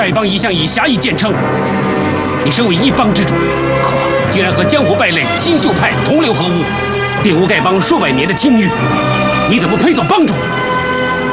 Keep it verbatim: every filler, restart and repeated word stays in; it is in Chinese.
丐帮一向以侠义见称，你身为一帮之主，可竟然和江湖败类新秀派同流合污，玷污丐帮数百年的清誉，你怎么配做帮主？